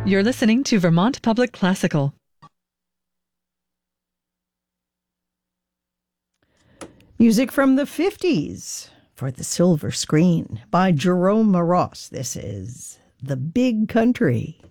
You're listening to Vermont Public Classical. Music from the 50s for the silver screen by Jerome Ross. This is The Big Country.